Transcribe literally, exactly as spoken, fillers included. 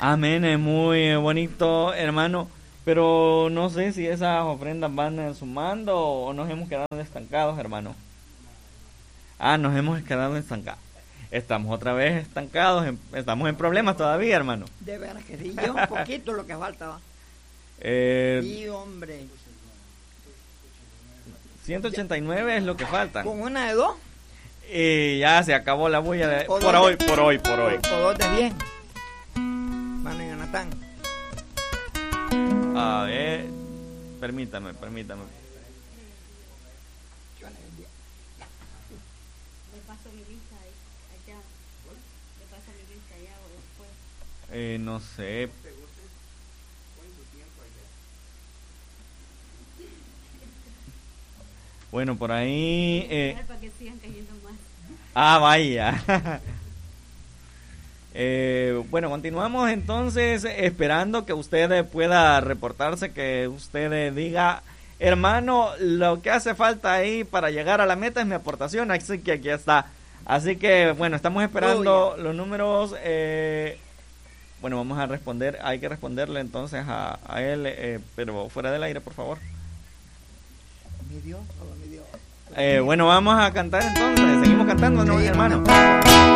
Amén, es muy bonito, hermano. Pero no sé si esas ofrendas van sumando o nos hemos quedado estancados, hermano. Ah, nos hemos quedado estancados. Estamos otra vez estancados, en, estamos en problemas todavía, hermano. De veras que sí, yo un poquito lo que faltaba. Eh, Sí, hombre. ciento ochenta y nueve es lo que falta. Con una de dos. Y ya se acabó la bulla de, O por dos hoy, de- por hoy, por hoy. O dos de bien. Mano y Jonathan. A ver, permítame, permítame. Le paso mi lista allá. Le paso mi lista allá o después. Eh, no sé. Bueno, por ahí. Eh, Para que sigan cayendo más. ah, vaya. eh, bueno, continuamos entonces esperando que usted pueda reportarse, que usted diga, hermano, lo que hace falta ahí para llegar a la meta es mi aportación, así que aquí está. Así que, bueno, estamos esperando Oh, yeah. los números. Eh, bueno, vamos a responder, hay que responderle entonces a, a él, eh, pero fuera del aire, por favor. Mi Dios, solo mi Dios. Eh, bueno, vamos a cantar entonces, seguimos cantando, ¿no, Sí, hermano? cantando.